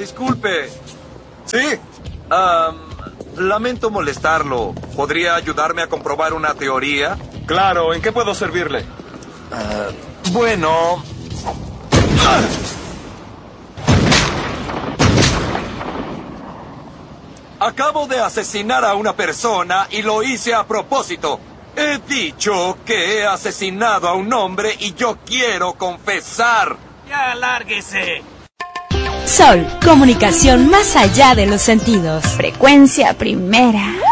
disculpe. ¿Sí? Lamento molestarlo. ¿Podría ayudarme a comprobar una teoría? Claro, ¿en qué puedo servirle? Bueno... Acabo de asesinar a una persona y lo hice a propósito. He dicho que he asesinado a un hombre y yo quiero confesar. ¡Ya, lárguese! Sol, comunicación más allá de los sentidos. Frecuencia primera.